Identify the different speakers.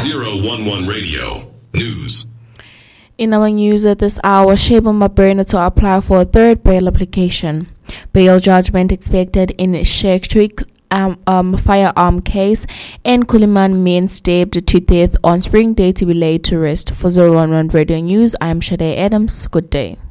Speaker 1: 011 Radio News.
Speaker 2: In our news at this hour, Sheba Mabena to apply for a third bail application. Bail judgment expected in Sheikh Twig's firearm case, and Kuliman men stabbed to death on Spring Day to be laid to rest. For 011 Radio News, I am Shade Adams. Good day.